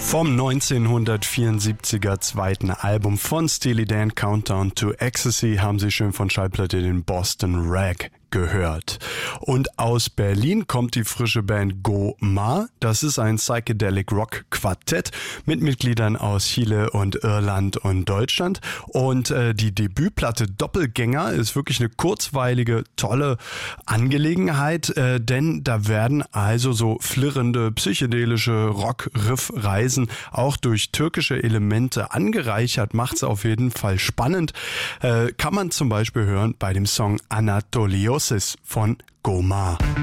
Vom 1974er zweiten Album von Steely Dan, Countdown to Ecstasy, haben Sie schön von Schallplatte den Boston Rag gehört. Und aus Berlin kommt die frische Band Go-Ma. Das ist ein Psychedelic Rock Quartett mit Mitgliedern aus Chile und Irland und Deutschland. Und die Debütplatte Doppelgänger ist wirklich eine kurzweilige, tolle Angelegenheit, denn da werden also so flirrende, psychedelische Rock-Riff-Reisen auch durch türkische Elemente angereichert. Macht's auf jeden Fall spannend. Kann man zum Beispiel hören bei dem Song Anatolios von Go-Ma.